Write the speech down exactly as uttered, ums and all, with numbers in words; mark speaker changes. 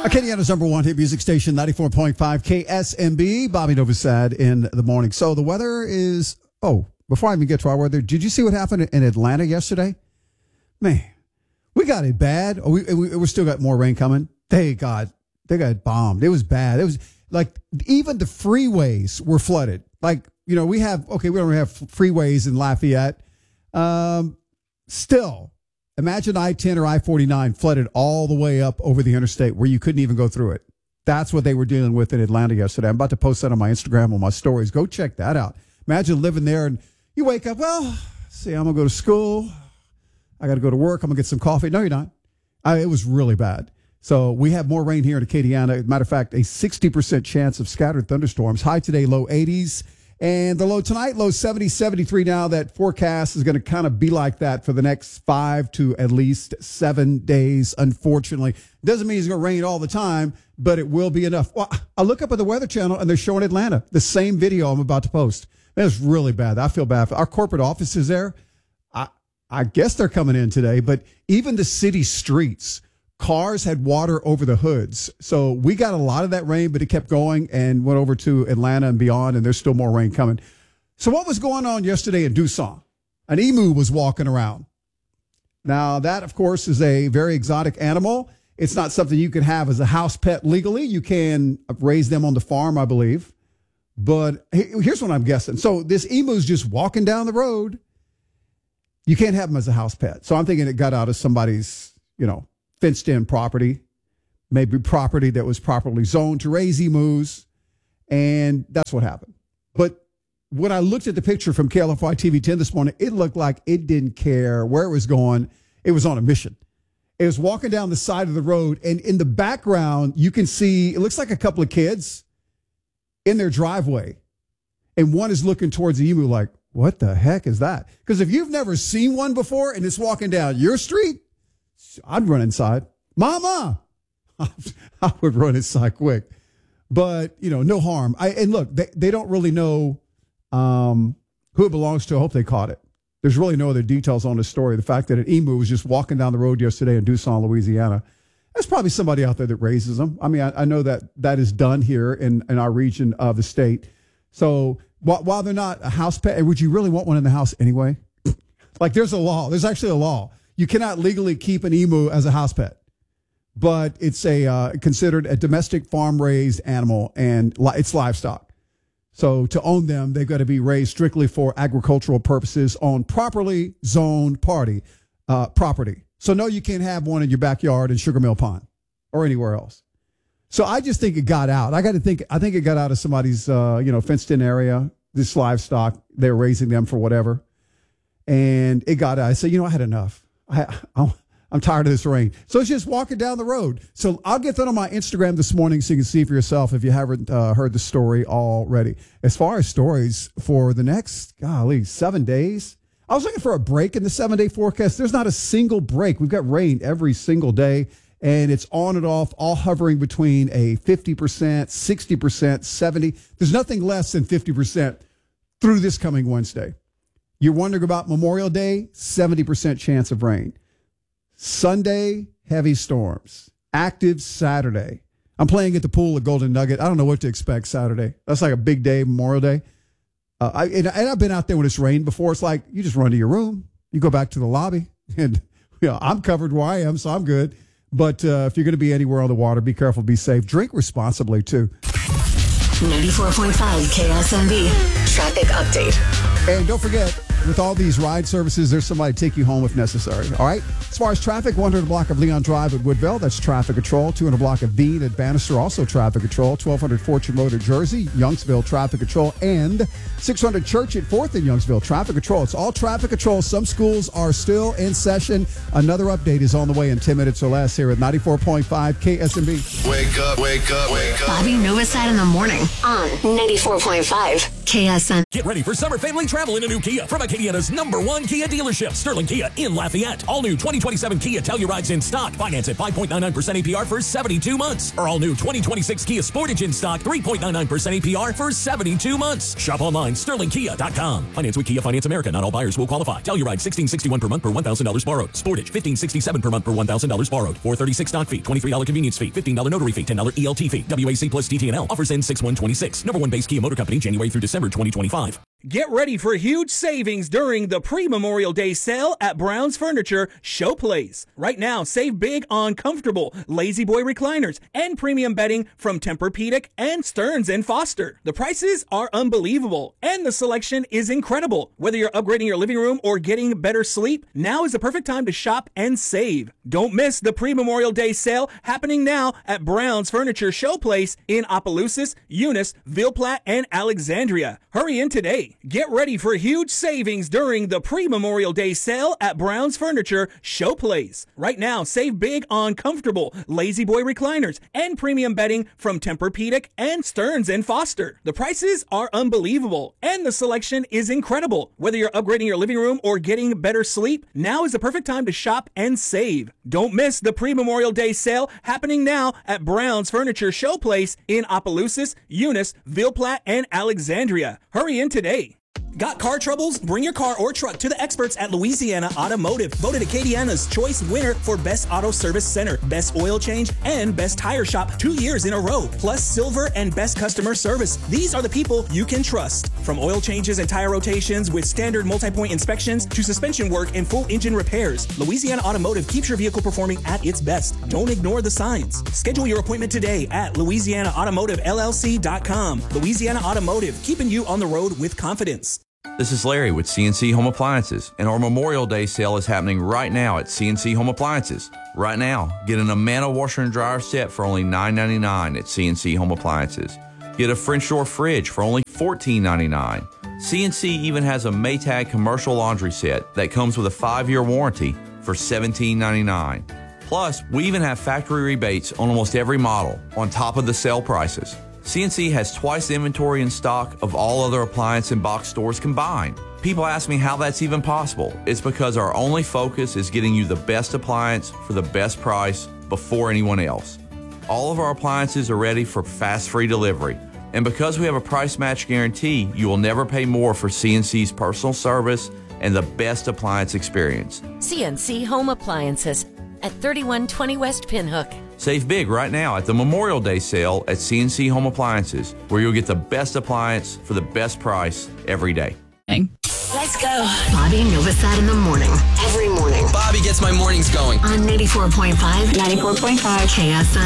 Speaker 1: Acadiana's number one hit music station, ninety-four point five K S M B. Bobby Novosad in the morning. So the weather is, oh, before I even get to our weather, did you see what happened in Atlanta yesterday? Man, we got it bad. Oh, we, we, we still got more rain coming. They got, they got bombed. It was bad. It was like even the freeways were flooded. Like, you know, we have, okay, we don't have freeways in Lafayette. Um, still, imagine I ten or I forty-nine flooded all the way up over the interstate where you couldn't even go through it. That's what they were dealing with in Atlanta yesterday. I'm about to post that on my Instagram on my stories. Go check that out. Imagine living there and you wake up, well, see, I'm going to go to school. I got to go to work. I'm going to get some coffee. No, you're not. I, it was really bad. So we have more rain here in Acadiana. As a matter of fact, a sixty percent chance of scattered thunderstorms. High today, low eighties. And the low tonight, low seventy, seventy-three now. That forecast is going to kind of be like that for the next five to at least seven days, unfortunately. Doesn't mean it's going to rain all the time, but it will be enough. Well, I look up at the Weather Channel, and they're showing Atlanta, the same video I'm about to post. Man, it's really bad. I feel bad. Our corporate office is there. I, I guess they're coming in today, but even the city streets, cars had water over the hoods. So we got a lot of that rain, but it kept going and went over to Atlanta and beyond, and there's still more rain coming. So what was going on yesterday in Doosan? An emu was walking around. Now, that, of course, is a very exotic animal. It's not something you can have as a house pet legally. You can raise them on the farm, I believe. But here's what I'm guessing. So this emu's just walking down the road. You can't have them as a house pet. So I'm thinking it got out of somebody's, you know, fenced-in property, maybe property that was properly zoned to raise emus, and that's what happened. But when I looked at the picture from K L F Y T V ten this morning, it looked like it didn't care where it was going. It was on a mission. It was walking down the side of the road, and in the background, you can see, it looks like a couple of kids in their driveway, and one is looking towards the emu like, what the heck is that? Because if you've never seen one before and it's walking down your street, I'd run inside. Mama! I would run inside quick. But, you know, no harm. I, and look, they, they don't really know um, who it belongs to. I hope they caught it. There's really no other details on this story. The fact that an emu was just walking down the road yesterday in Doosan, Louisiana. There's probably somebody out there that raises them. I mean, I, I know that that is done here in, in our region of the state. So while, while they're not a house pet, would you really want one in the house anyway? Like there's a law. There's actually a law. You cannot legally keep an emu as a house pet, but it's a uh, considered a domestic farm-raised animal, and li- it's livestock. So to own them, they've got to be raised strictly for agricultural purposes on properly zoned party uh, property. So no, you can't have one in your backyard in Sugar Mill Pond or anywhere else. So I just think it got out. I got to think. I think it got out of somebody's uh, you know fenced-in area. This livestock, they're raising them for whatever, and it got out. I said, you know, I had enough. I, I'm tired of this rain. So it's just walking down the road. So I'll get that on my Instagram this morning so you can see for yourself if you haven't uh, heard the story already. As far as stories for the next, golly, seven days, I was looking for a break in the seven-day forecast. There's not a single break. We've got rain every single day, and it's on and off, all hovering between a fifty percent, sixty percent, seventy. There's nothing less than fifty percent through this coming Wednesday. You're wondering about Memorial Day, seventy percent chance of rain. Sunday, heavy storms. Active Saturday. I'm playing at the pool at Golden Nugget. I don't know what to expect Saturday. That's like a big day, Memorial Day. Uh, I, and, and I've been out there when it's rained before. It's like you just run to your room. You go back to the lobby. And you know, I'm covered where I am, so I'm good. But uh, if you're going to be anywhere on the water, be careful, be safe. Drink responsibly, too.
Speaker 2: ninety-four point five K S M B traffic update.
Speaker 1: And don't forget, with all these ride services, there's somebody to take you home if necessary. All right? As far as traffic, one hundred block of Leon Drive at Woodville, that's traffic control. two hundred block of Bean at Bannister, also traffic control. twelve hundred Fortune Road at Jersey, Youngsville, traffic control. And six hundred Church at fourth in Youngsville, traffic control. It's all traffic control. Some schools are still in session. Another update is on the way in ten minutes or less here at ninety-four point five K S M B.
Speaker 3: Wake up, wake up, wake up.
Speaker 2: Bobby Novosad in the morning on ninety-four point five. K S N.
Speaker 3: Get ready for summer family travel in a new Kia from Acadiana's number one Kia dealership, Sterling Kia in Lafayette. All new twenty twenty-seven Kia Telluride's in stock. Finance at five point nine nine percent A P R for seventy-two months. Or all new twenty twenty-six Kia Sportage in stock, three point nine nine percent A P R for seventy-two months. Shop online, sterling kia dot com. Finance with Kia Finance America. Not all buyers will qualify. Telluride sixteen sixty-one per month per one thousand dollars borrowed. Sportage fifteen sixty-seven per month per one thousand dollars borrowed. four thirty-six stock fee, twenty-three dollars convenience fee, fifteen dollars notary fee, ten dollars E L T fee. W A C plus D T N L. Offers end six one twenty-six. Number one base Kia Motor Company, January through December twenty twenty-five.
Speaker 4: Get ready for huge savings during the pre-Memorial Day sale at Brown's Furniture Showplace. Right now, save big on comfortable Lazy Boy recliners and premium bedding from Tempur-Pedic and Stearns and Foster. The prices are unbelievable and the selection is incredible. Whether you're upgrading your living room or getting better sleep, now is the perfect time to shop and save. Don't miss the pre-Memorial Day sale happening now at Brown's Furniture Showplace in Opelousas, Eunice, Ville Platte, and Alexandria. Hurry in today. Get ready for huge savings during the pre-Memorial Day sale at Brown's Furniture Showplace. Right now, save big on comfortable Lazy Boy recliners and premium bedding from Tempur-Pedic and Stearns and Foster. The prices are unbelievable and the selection is incredible. Whether you're upgrading your living room or getting better sleep, now is the perfect time to shop and save. Don't miss the pre-Memorial Day sale happening now at Brown's Furniture Showplace in Opelousas, Eunice, Ville Platte, and Alexandria. Hurry in today. Got car troubles? Bring your car or truck to the experts at Louisiana Automotive. Voted Acadiana's choice winner for Best Auto Service Center, Best Oil Change, and Best Tire Shop two years in a row. Plus Silver and Best Customer Service. These are the people you can trust. From oil changes and tire rotations with standard multi-point inspections to suspension work and full engine repairs, Louisiana Automotive keeps your vehicle performing at its best. Don't ignore the signs. Schedule your appointment today at louisiana automotive L L C dot com. Louisiana Automotive, keeping you on the road with confidence.
Speaker 5: This is Larry with C N C Home Appliances, and our Memorial Day sale is happening right now at C N C Home Appliances. Right now, get an Amana washer and dryer set for only nine ninety-nine at C N C Home Appliances. Get a French door fridge for only fourteen ninety-nine. C N C even has a Maytag commercial laundry set that comes with a five-year warranty for seventeen ninety-nine. Plus, we even have factory rebates on almost every model on top of the sale prices. C N C has twice the inventory in stock of all other appliance and box stores combined. People ask me how that's even possible. It's because our only focus is getting you the best appliance for the best price before anyone else. All of our appliances are ready for fast free delivery. And because we have a price match guarantee, you will never pay more for C N C's personal service and the best appliance experience.
Speaker 6: C N C Home Appliances at thirty-one twenty West Pinhook.
Speaker 5: Save big right now at the Memorial Day sale at C N C Home Appliances, where you'll get the best appliance for the best price every day.
Speaker 2: Let's go. Bobby Novosad in the morning. Every morning.
Speaker 7: Bobby gets my mornings going.
Speaker 2: On ninety-four point five. ninety-four point five. K S N.